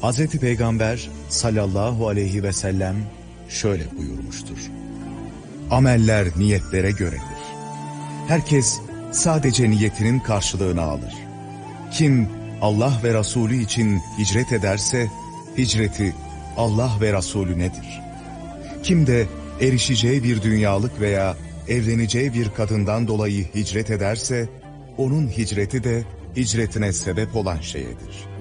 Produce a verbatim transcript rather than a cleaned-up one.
Hazreti Peygamber sallallahu aleyhi ve sellem şöyle buyurmuştur. Ameller niyetlere göredir. Herkes sadece niyetinin karşılığını alır. Kim Allah ve Resulü için hicret ederse, hicreti Allah ve Resulünedir. Kim de erişeceği bir dünyalık veya evleneceği bir kadından dolayı hicret ederse, onun hicreti de hicretine sebep olan şeyedir.